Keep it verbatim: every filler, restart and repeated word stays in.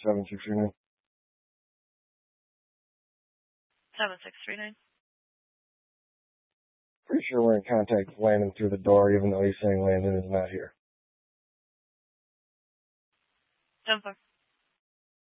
seven six three nine. seven six three nine. Pretty sure we're in contact with Landon through the door, even though he's saying Landon is not here. ten four.